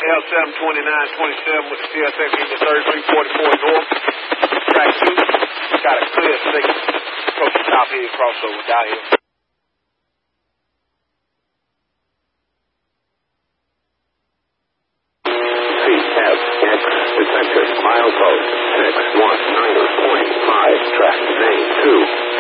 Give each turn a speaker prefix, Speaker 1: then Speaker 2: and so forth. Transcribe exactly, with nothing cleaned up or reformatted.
Speaker 1: L seven twenty-nine twenty-seven with the C S X engine thirty-three forty-four north. Track two. Got a clear signal. Approach the top hill crossover downhill.
Speaker 2: C S X detected milepost six one niner point five track main two.